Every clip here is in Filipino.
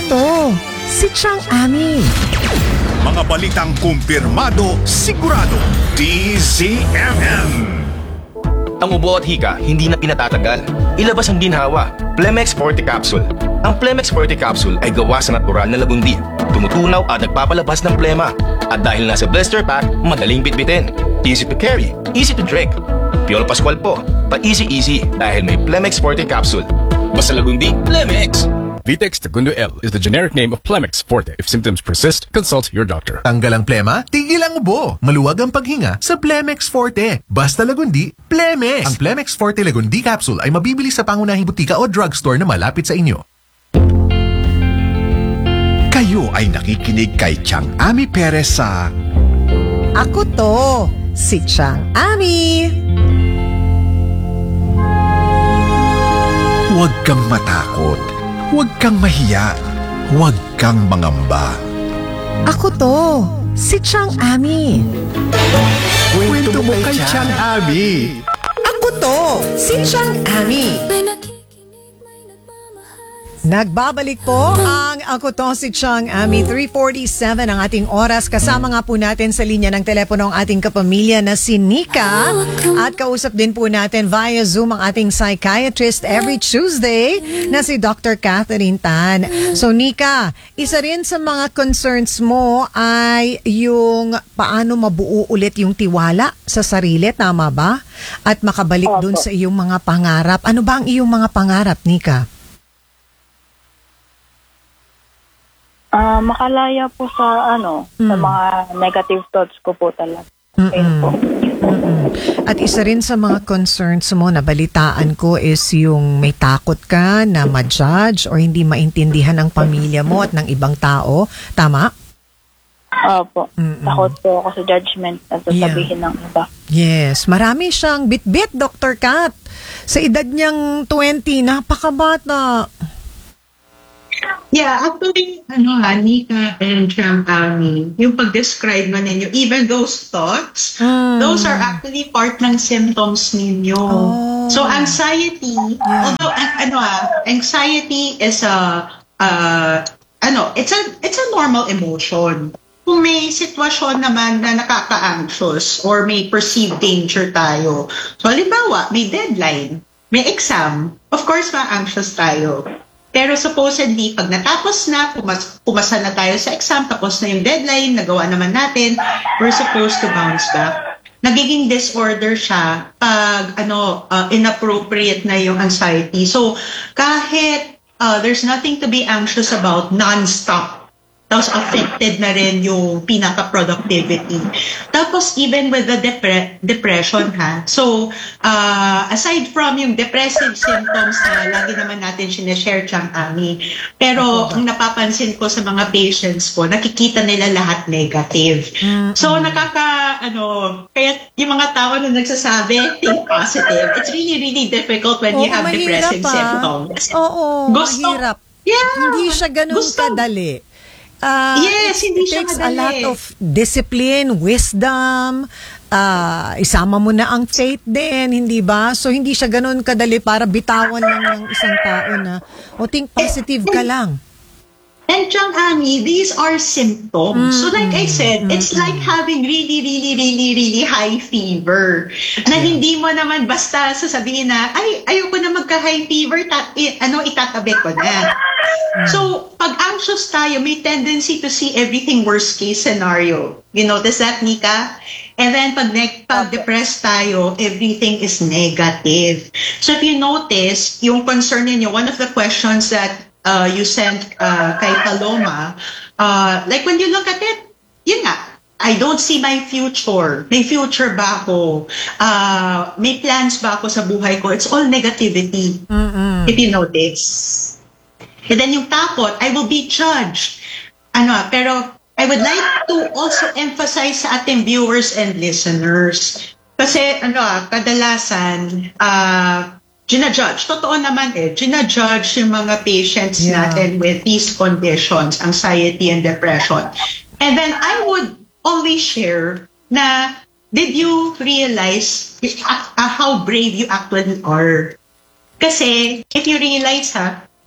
to, si Chang Ami. Mga balitang kumpirmado, sigurado, DZMM. Ang ubo at hika, hindi na pinatatagal. Ilabas ang ginhawa. Plemex Forte Capsule. Ang Plemex Forte Capsule ay gawa sa natural na labundi. Tumutunaw at nagpapalabas ng plema. At dahil nasa blister pack, madaling bitbitin. Easy to carry, easy to drink. Piolo Pascual po, pa-easy dahil may Plemex Forte Capsule. Basta lagundi, Plemex! Vitex Segundo L is the generic name of Plemex Forte. If symptoms persist, consult your doctor. Tanggal ang plema, tigil ang ubo. Maluwag ang paghinga sa Plemex Forte. Basta lagundi, Plemex! Ang Plemex Forte Lagundi Capsule ay mabibili sa pangunahing butika o drugstore na malapit sa inyo. Kayo ay nakikinig kay Chang Ami Perez sa Ako to, si Chang Ami. Huwag kang matakot, huwag kang mahiya, huwag kang mangamba. Ako to, si Chang Ami. Kwento mo kay Chang Ami. Ako to, si Chang Ami. Nagbabalik po ang Ako to, si Chang Ami. 3:47 ang ating oras. Kasama nga po natin sa linya ng telepono ang ating kapamilya na si Nika. At kausap din po natin via Zoom ang ating psychiatrist every Tuesday na si Dr. Catherine Tan. So Nika, isa rin sa mga concerns mo ay yung paano mabuo ulit yung tiwala sa sarili, tama ba? At makabalik dun sa iyong mga pangarap. Ano ba ang iyong mga pangarap, Nika? Makalaya po sa sa mga negative thoughts ko po talaga. Ayun po. At isa rin sa mga concerns mo na balitaan ko is yung may takot ka na ma-judge or hindi maintindihan ng pamilya mo at ng ibang tao. Tama? Opo. Takot po ako sa judgment at sasabihin ng iba. Yes. Marami siyang bit-bit, Dr. Kat. Sa edad niyang 20, napakabata. Yeah, actually, Nika and Chang Ami, yung pag-describe mo ninyo, even those thoughts, those are actually part ng symptoms ninyo. Oh. So, anxiety, although, anxiety is it's a normal emotion. Kung may sitwasyon naman na nakaka-anxious or may perceived danger tayo, so, halimbawa, may deadline, may exam, of course, ma-anxious tayo. Pero supposedly, pag natapos na, pumasa na tayo sa exam, tapos na yung deadline, nagawa naman natin, we're supposed to bounce back. Nagiging disorder siya pag inappropriate na yung anxiety. So, kahit there's nothing to be anxious about, non-stop. Tapos affected na rin yung pinaka-productivity. Tapos even with the depression So, aside from yung depressive symptoms na lagi naman natin sinashare, Chang Ami, pero ang napapansin ko sa mga patients ko, nakikita nila lahat negative. So, kaya yung mga tao na nagsasabi, think positive. It's really, really difficult when you have depressive symptoms. Oo, mahirap. Yeah, hindi siya ganun kadali. Yes, hindi siya takes madali. a lot of discipline, wisdom, isama mo na ang faith din, hindi ba? So, hindi siya ganun kadali para bitawan lang ng isang tao na, think positive ka lang. And Chang Ami, these are symptoms. So like I said, it's like having really, really, really, really high fever. Na hindi mo naman basta sasabihin na, ayoko na magka-high fever, itatabi ko na. So, pag anxious tayo, may tendency to see everything worst case scenario. You notice that, Nika? And then, pag depressed tayo, everything is negative. So, if you notice, yung concern niyo, one of the questions that you sent kay Paloma, like when you look at it, yun nga, I don't see my future. May future ba ako? May plans ba ako sa buhay ko? It's all negativity. If you notice. And then yung takot, I will be judged. Pero I would like to also emphasize sa ating viewers and listeners. Kasi kadalasan, ginajudge. Totoo naman ginajudge yung mga patients natin with these conditions, anxiety and depression. And then I would always share na, did you realize how brave you actually are? Kasi if you realize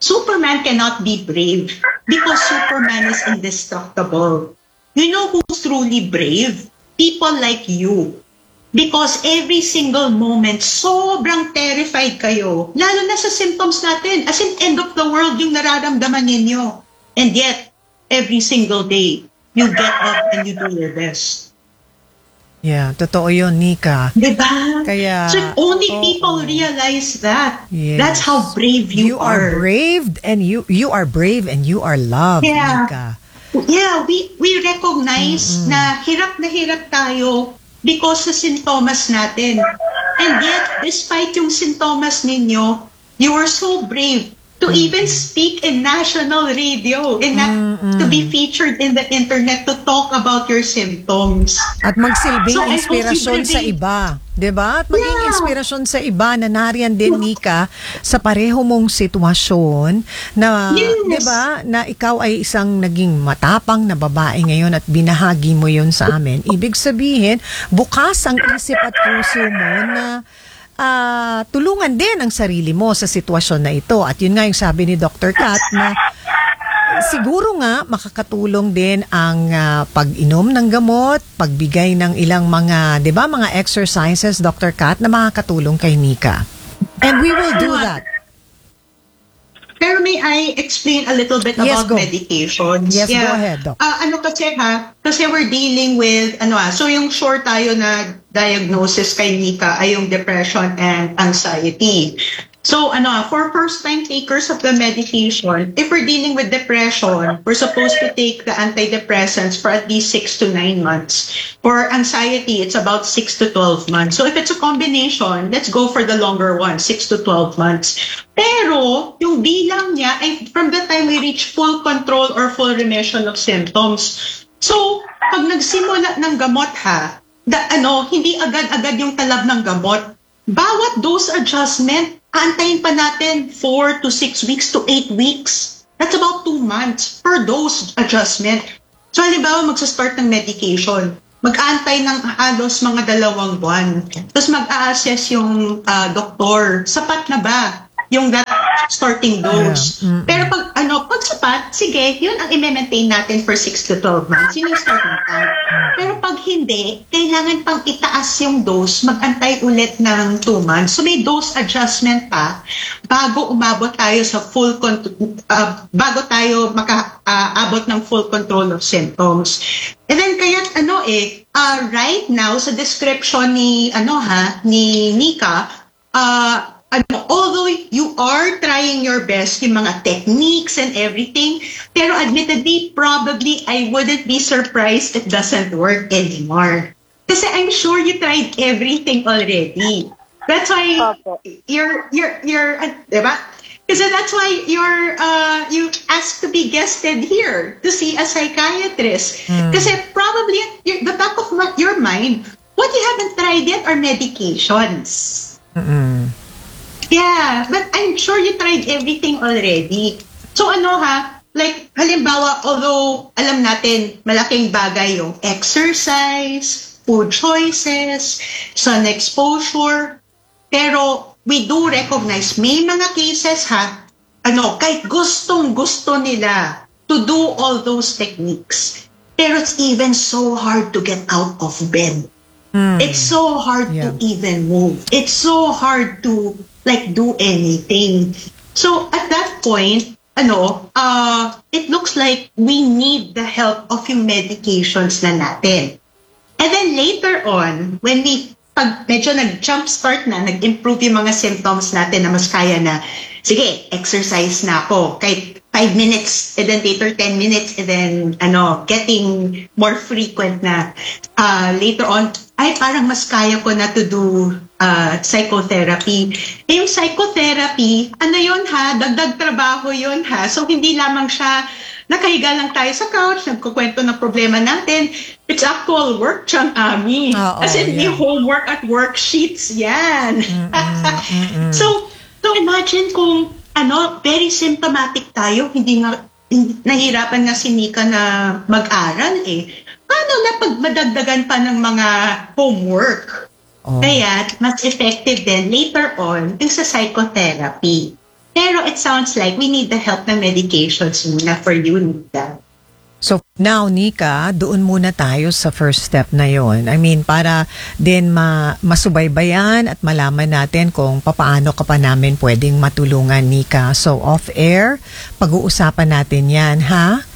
Superman cannot be brave because Superman is indestructible. You know who's truly brave? People like you. Because every single moment, sobrang terrified kayo. Lalo na sa symptoms natin. As in, end of the world yung nararamdaman ninyo. And yet, every single day, you get up and you do your best. Yeah, totoo yun, Nika. Diba? Kaya, so if only people realize that. Yes. That's how brave you are brave and you are brave and you are loved, Yeah. Nika. Yeah, we recognize na hirap tayo because sa sintomas natin. And yet, despite yung sintomas ninyo, you are so brave to even speak in national radio, to be featured in the internet to talk about your symptoms. At magsilbing So, I inspirasyon hope you sa really- iba. 'Di ba? At maging Yeah. inspirasyon sa iba na nariyan din, Nika, sa pareho mong sitwasyon na, Yes. 'di ba, na ikaw ay isang naging matapang na babae ngayon at binahagi mo 'yon sa amin. Ibig sabihin, bukas ang isip at puso mo na tulungan din ang sarili mo sa sitwasyon na ito. At yun nga yung sabi ni Dr. Kat na siguro nga makakatulong din ang pag-inom ng gamot, pagbigay ng ilang mga, 'di ba, mga exercises, Dr. Kat, na makakatulong kay Nika. And we will do that. Pero may I explain a little bit Yes, about go. medications? Yes, go ahead, Doc. Kasi we're dealing with, so yung sure tayo na diagnosis kay Nika ay yung depression and anxiety. So, for first-time takers of the medication, if we're dealing with depression, we're supposed to take the antidepressants for at least 6 to 9 months. For anxiety, it's about 6 to 12 months. So, if it's a combination, let's go for the longer one, 6 to 12 months. Pero, yung bilang niya ay from the time we reach full control or full remission of symptoms. So, pag nagsimula ng gamot hindi agad-agad yung talab ng gamot. Bawat dose adjustment, antayin pa natin 4 to 6 weeks to 8 weeks. That's about 2 months per dose adjustment. So, halimbawa, magsa-start ng medication. Mag-aantay ng halos mga 2 buwan. Tapos mag-a-assess yung doktor. Sapat na ba yung that starting dose? Pero pag sapat, sige, yun ang i-maintain natin for 6 to 12 months. Yun yung starting time. Pero pag hindi, kailangan pang itaas yung dose, mag-antay ulit ng 2 months. So may dose adjustment pa bago umabot tayo sa full bago tayo makaabot ng full control of symptoms. And then right now sa description ni Nika, although you are trying your best, yung mga techniques and everything, pero admittedly, probably I wouldn't be surprised it doesn't work anymore. Kasi I'm sure you tried everything already. That's why you're diba? Kasi that's why you asked to be guested here to see a psychiatrist. Kasi probably at the back of your mind, what you haven't tried yet are medications. Yeah, but I'm sure you tried everything already. So like halimbawa, although alam natin malaking bagay yung exercise, food choices, sun exposure, pero we do recognize may mga cases kahit gustong-gusto nila to do all those techniques. Pero it's even so hard to get out of bed. It's so hard to even move. It's so hard to do anything. So at that point, it looks like we need the help of yung medications na natin. And then later on, when pag medyo nag-jumpstart na, nag-improve yung mga symptoms natin na mas kaya na, sige, exercise na ako, kahit 5 minutes, and then later 10 minutes, and then, getting more frequent na. Later on, ay parang mas kaya ko na to do psychotherapy. Yung psychotherapy, dagdag trabaho yun So hindi lamang siya, nakahiga lang tayo sa couch, nagkukwento ng problema natin. It's actual work, Ami. As in, yung homework at worksheets, yan. So imagine kung, very symptomatic tayo, nahirapan nga si Nika na mag-aral Paano na pag madagdagan pa ng mga homework? Kaya, mas effective din later on yung sa psychotherapy. Pero it sounds like we need the help ng medications muna for you, Nika. So now, Nika, doon muna tayo sa first step na yon. I mean, para din masubaybayan at malaman natin kung papaano ka pa namin pwedeng matulungan, Nika. So off-air, pag-uusapan natin yan, ha?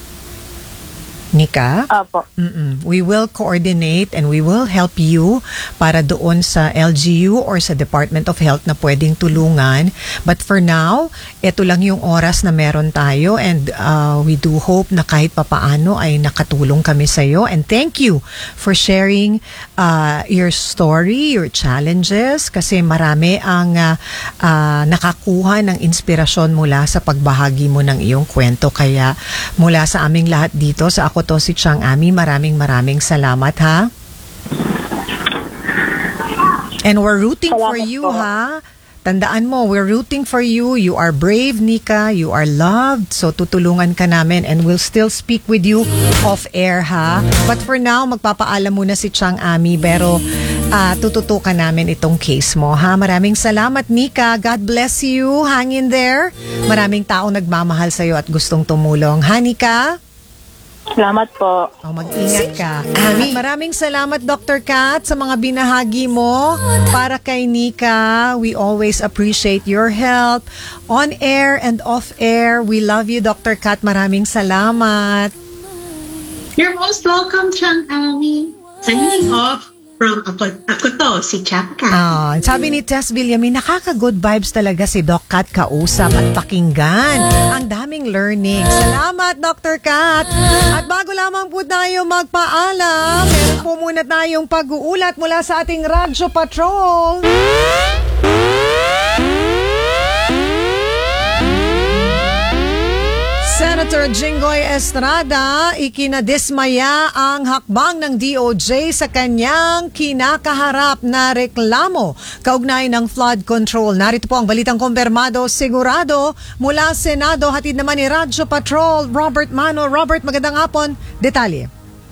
Nika? Apo. We will coordinate and we will help you para doon sa LGU or sa Department of Health na pwedeng tulungan. But for now, ito lang yung oras na meron tayo and we do hope na kahit papaano ay nakatulong kami sa iyo. And thank you for sharing your story, your challenges kasi marami ang nakakuha ng inspirasyon mula sa pagbahagi mo ng iyong kwento. Kaya mula sa aming lahat dito sa Ako To Si Chang Ami, maraming salamat, ha? And we're rooting for Salamat you, po. ha? Tandaan mo, we're rooting for you. You are brave, Nika. You are loved. So tutulungan ka namin and we'll still speak with you off-air, ha? But for now, magpapaalam muna si Chang Ami pero tututukan namin itong case mo, ha? Maraming salamat, Nika. God bless you. Hang in there. Maraming taong nagmamahal sa'yo at gustong tumulong. Ha, Nika? Salamat po. Mag-ingat ka. Maraming salamat, Dr. Kat, sa mga binahagi mo para kay Nika. We always appreciate your help on air and off air. We love you, Dr. Kat. Maraming salamat. You're most welcome, Chang Ami. Signing off from Ako To Si Chang Ami. Sabi ni Tess Villamin, nakaka-good vibes talaga si Doc Kat kausap at pakinggan. Ang daming learning. Salamat, Dr. Kat. At bago lamang po tayo magpaalam, meron po muna tayong pag-uulat mula sa ating Radyo Patrol. Senator Jinggoy Estrada, ikinadismaya ang hakbang ng DOJ sa kanyang kinakaharap na reklamo kaugnay ng flood control. Narito po ang balitang kumpirmado, sigurado mula Senado. Hatid naman ni Radyo Patrol, Robert Mano. Robert, magandang hapon. Detalye.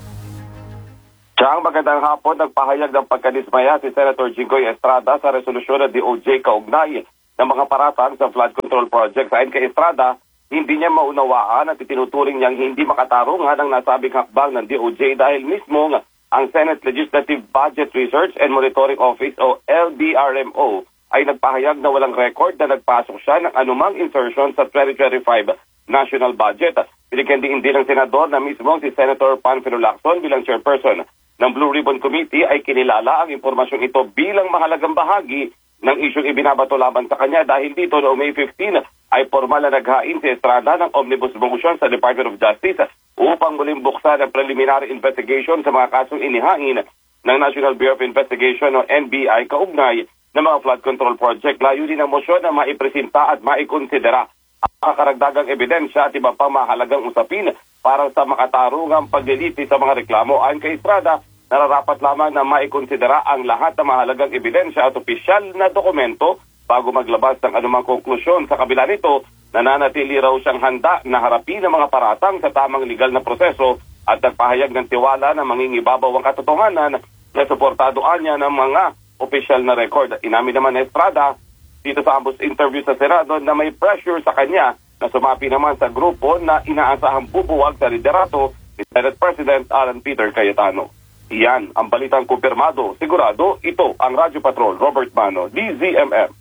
Siyang magandang hapon, nagpahayag ng pagkadismaya si Senator Jinggoy Estrada sa resolusyon ng DOJ kaugnay ng mga paratang sa flood control project. Ayon kay Estrada, hindi niya maunawaan at itinuturing niyang hindi makatarungan ang nasabing hakbang ng DOJ dahil mismo ang Senate Legislative Budget Research and Monitoring Office o LBRMO ay nagpahayag na walang record na nagpasok siya ng anumang insertion sa 2025 national budget. Binigyan din ng senador na mismo si Senator Panfilo Lacson bilang chairperson ng Blue Ribbon Committee ay kinilala ang impormasyong ito bilang mahalagang bahagi ng isyong ibinabato laban sa kanya dahil dito noong May 15 ay formal na naghain si Estrada ng omnibus motion sa Department of Justice upang muling buksan ang preliminary investigation sa mga kasong inihain ng National Bureau of Investigation o NBI kaugnay ng mga flood control project. Layunin ng motion na maipresenta at maikonsidera ang karagdagang ebidensya at iba pang mahalagang usapin para sa makatarungang pagliliti sa mga reklamo. Ayon kay Estrada, nararapat lamang na maikonsidera ang lahat ng mahalagang ebidensya at opisyal na dokumento bago maglabas ng anumang konklusyon. Sa kabila nito, nananatili raw siyang handa na harapin ang mga paratang sa tamang legal na proseso at nagpahayag ng tiwala na mangingibabaw ang katotohanan na suportadoan niya ng mga opisyal na record. Inamin naman ni Estrada dito sa ambos interview sa Senado na may pressure sa kanya na sumapi naman sa grupo na inaasahang bubuwag sa liderato ni Senate President Alan Peter Cayetano. Iyan ang balitang kumpirmado. Sigurado, ito ang Radyo Patrol, Robert Mano, DZMM.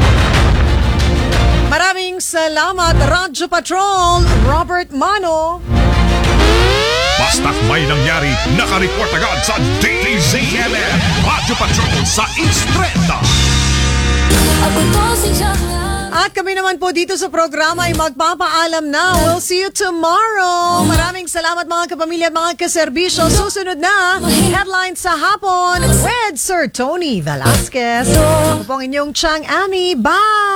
Maraming salamat, Radyo Patrol, Robert Mano. Basta't may nangyari, nakareport agad sa DZMM. Radyo Patrol sa Instrenta. At kami naman po dito sa programa ay magpapaalam na. We'll see you tomorrow. Maraming salamat mga kapamilya at mga kaserbisyo. Susunod na, headlines sa hapon with Sir Tony Velasquez. Ako po ang inyong Chang Ami. Bye!